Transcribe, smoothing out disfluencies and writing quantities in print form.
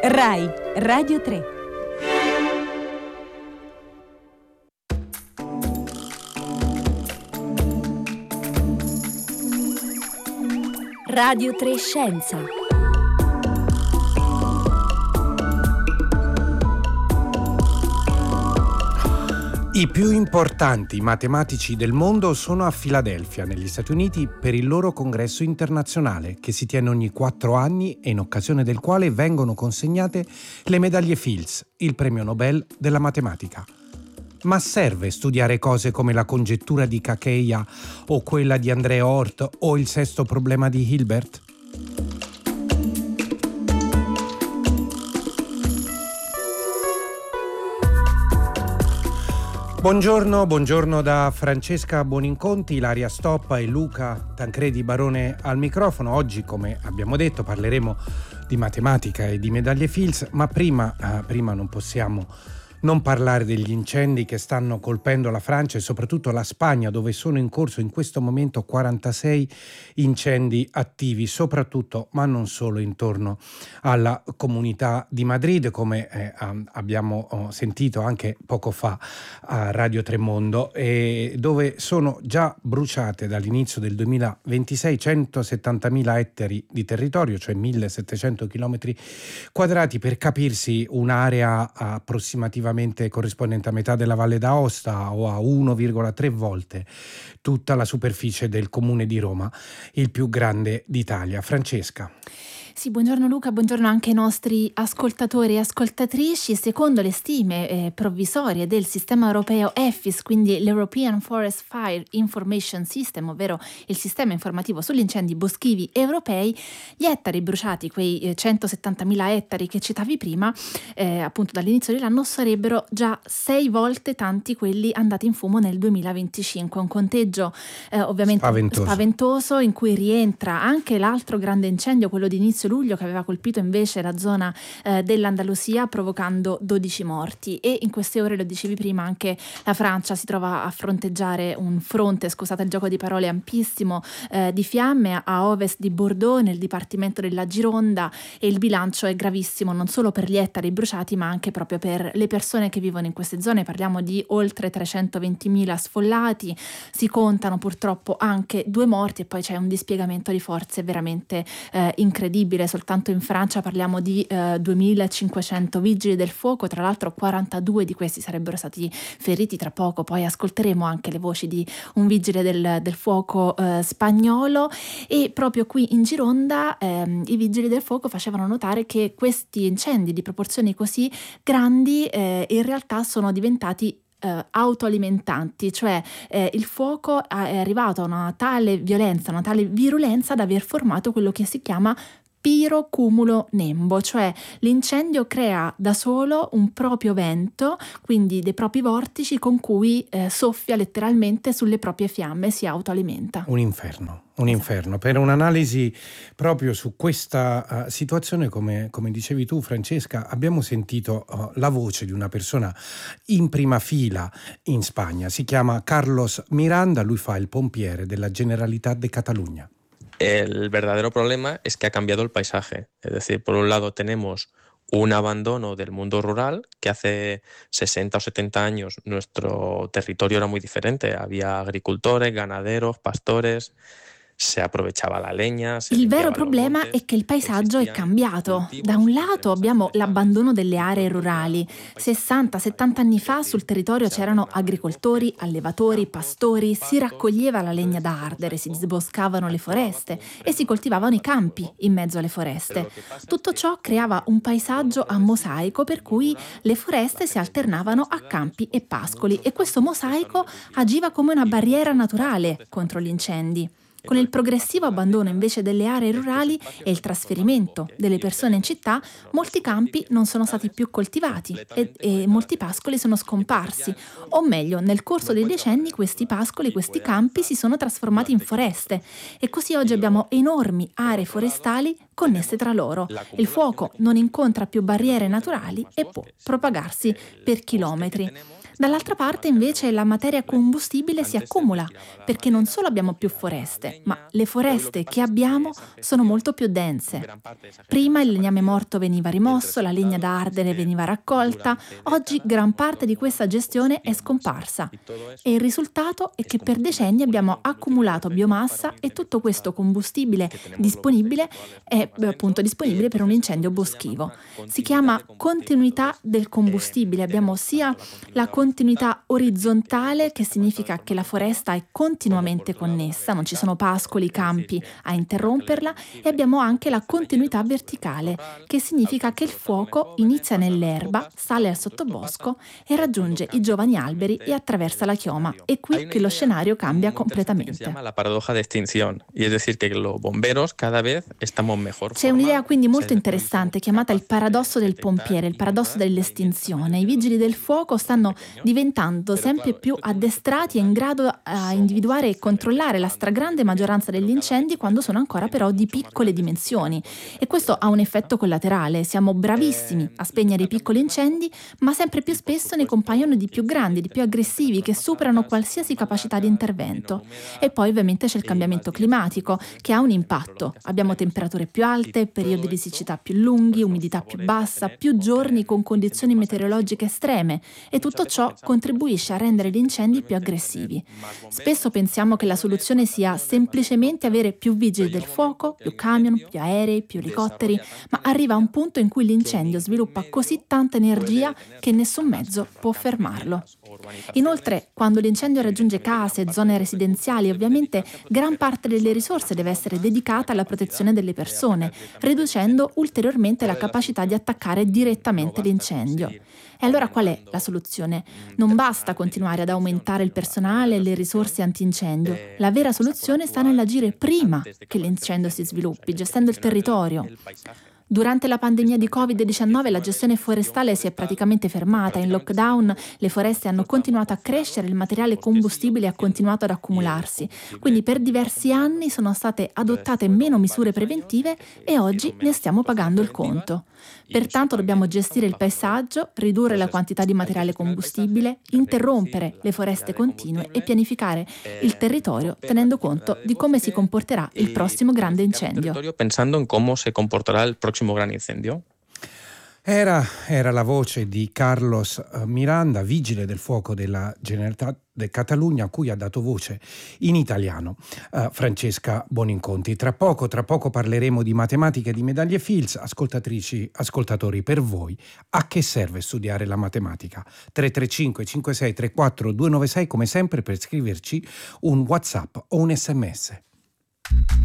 Rai Radio 3. Radio 3 Scienza. I più importanti matematici del mondo sono a Filadelfia, negli Stati Uniti, per il loro congresso internazionale, che si tiene ogni 4 anni e in occasione del quale vengono consegnate le medaglie Fields, il premio Nobel della matematica. Ma serve studiare cose come la congettura di Kakeya o quella di André Oort o il sesto problema di Hilbert? Buongiorno da Francesca Buoninconti, Ilaria Stoppa e Luca Tancredi Barone al microfono. Oggi, come abbiamo detto, parleremo di matematica e di medaglie Fields, ma prima non possiamo non parlare degli incendi che stanno colpendo la Francia e soprattutto la Spagna, dove sono in corso in questo momento 46 incendi attivi, soprattutto, ma non solo, intorno alla Comunità di Madrid, come abbiamo sentito anche poco fa a Radio Tremondo, dove sono già bruciate dall'inizio del 2026 170.000 ettari di territorio, cioè 1.700 chilometri quadrati, per capirsi un'area approssimativamente corrispondente a metà della Valle d'Aosta o a 1,3 volte tutta la superficie del comune di Roma, il più grande d'Italia. Francesca. Sì, buongiorno Luca, buongiorno anche ai nostri ascoltatori e ascoltatrici. Secondo le stime provvisorie del sistema europeo EFIS, quindi l'European Forest Fire Information System, ovvero il sistema informativo sugli incendi boschivi europei, gli ettari bruciati, quei 170.000 ettari che citavi prima, appunto dall'inizio dell'anno, sarebbero già 6 volte tanti quelli andati in fumo nel 2025. Un conteggio ovviamente spaventoso, in cui rientra anche l'altro grande incendio, quello di inizio luglio, che aveva colpito invece la zona dell'Andalusia, provocando 12 morti. E in queste ore, lo dicevi prima, anche la Francia si trova a fronteggiare un fronte, scusate il gioco di parole, ampissimo di fiamme a ovest di Bordeaux, nel dipartimento della Gironda, e il bilancio è gravissimo non solo per gli ettari bruciati, ma anche proprio per le persone che vivono in queste zone. Parliamo di oltre 320.000 sfollati, si contano purtroppo anche 2 morti, e poi c'è un dispiegamento di forze veramente incredibile. Soltanto in Francia parliamo di 2.500 vigili del fuoco, tra l'altro 42 di questi sarebbero stati feriti. Tra poco poi ascolteremo anche le voci di un vigile del fuoco spagnolo. E proprio qui in Gironda i vigili del fuoco facevano notare che questi incendi di proporzioni così grandi in realtà sono diventati autoalimentanti, cioè il fuoco è arrivato a una tale violenza, una tale virulenza da aver formato quello che si chiama pirocumulo nembo, cioè l'incendio crea da solo un proprio vento, quindi dei propri vortici con cui soffia letteralmente sulle proprie fiamme, si autoalimenta. Un inferno. Per un'analisi proprio su questa situazione, come dicevi tu Francesca, abbiamo sentito la voce di una persona in prima fila in Spagna. Si chiama Carlos Miranda, lui fa il pompiere della Generalitat de Cataluña. El verdadero problema es que ha cambiado el paisaje. Es decir, por un lado tenemos un abandono del mundo rural, que hace 60 o 70 años nuestro territorio era muy diferente. Había agricultores, ganaderos, pastores, se aprovechava la legna. Il vero problema è che il paesaggio è cambiato. Da un lato abbiamo l'abbandono delle aree rurali. 60-70 anni fa sul territorio c'erano agricoltori, allevatori, pastori, si raccoglieva la legna da ardere, si disboscavano le foreste e si coltivavano i campi in mezzo alle foreste. Tutto ciò creava un paesaggio a mosaico, per cui le foreste si alternavano a campi e pascoli, e questo mosaico agiva come una barriera naturale contro gli incendi. Con il progressivo abbandono invece delle aree rurali e il trasferimento delle persone in città, molti campi non sono stati più coltivati e molti pascoli sono scomparsi. O meglio, nel corso dei decenni questi pascoli, questi campi si sono trasformati in foreste, e così oggi abbiamo enormi aree forestali connesse tra loro. Il fuoco non incontra più barriere naturali e può propagarsi per chilometri. Dall'altra parte invece la materia combustibile si accumula, perché non solo abbiamo più foreste, ma le foreste che abbiamo sono molto più dense. Prima il legname morto veniva rimosso, la legna da ardere veniva raccolta, oggi gran parte di questa gestione è scomparsa e il risultato è che per decenni abbiamo accumulato biomassa e tutto questo combustibile disponibile è appunto disponibile per un incendio boschivo. Si chiama continuità del combustibile, abbiamo sia la continuità orizzontale, che significa che la foresta è continuamente connessa, non ci sono pascoli, campi a interromperla, e abbiamo anche la continuità verticale, che significa che il fuoco inizia nell'erba, sale al sottobosco e raggiunge i giovani alberi e attraversa la chioma. È qui che lo scenario cambia completamente. Si llama la paradoja de extinción, y es decir que los bomberos cada vez estamos mejor. C'è un'idea quindi molto interessante chiamata il paradosso del pompiere, il paradosso dell'estinzione. I vigili del fuoco stanno diventando sempre più addestrati e in grado a individuare e controllare la stragrande maggioranza degli incendi quando sono ancora però di piccole dimensioni. E questo ha un effetto collaterale. Siamo bravissimi a spegnere i piccoli incendi, ma sempre più spesso ne compaiono di più grandi, di più aggressivi, che superano qualsiasi capacità di intervento. E poi ovviamente c'è il cambiamento climatico, che ha un impatto. Abbiamo temperature più alte, periodi di siccità più lunghi, umidità più bassa, più giorni con condizioni meteorologiche estreme, e tutto ciò contribuisce a rendere gli incendi più aggressivi. Spesso pensiamo che la soluzione sia semplicemente avere più vigili del fuoco, più camion, più aerei, più elicotteri, ma arriva un punto in cui l'incendio sviluppa così tanta energia che nessun mezzo può fermarlo. Inoltre, quando l'incendio raggiunge case, zone residenziali, ovviamente gran parte delle risorse deve essere dedicata alla protezione delle persone, riducendo ulteriormente la capacità di attaccare direttamente l'incendio. E allora qual è la soluzione? Non basta continuare ad aumentare il personale e le risorse antincendio. La vera soluzione sta nell'agire prima che l'incendio si sviluppi, gestendo il territorio. Durante la pandemia di Covid-19 la gestione forestale si è praticamente fermata. In lockdown le foreste hanno continuato a crescere, il materiale combustibile ha continuato ad accumularsi. Quindi per diversi anni sono state adottate meno misure preventive e oggi ne stiamo pagando il conto. Pertanto dobbiamo gestire il paesaggio, ridurre la quantità di materiale combustibile, interrompere le foreste continue e pianificare il territorio tenendo conto di come si comporterà il prossimo grande incendio. Pensando in come si comporterà il prossimo grande incendio. Era la voce di Carlos Miranda, vigile del fuoco della Generalitat de Catalunya, a cui ha dato voce in italiano Francesca Boninconti. Tra poco parleremo di matematica e di medaglie Fields. Ascoltatrici, ascoltatori, per voi a che serve studiare la matematica? 335 5634 296, come sempre, per scriverci un WhatsApp o un SMS.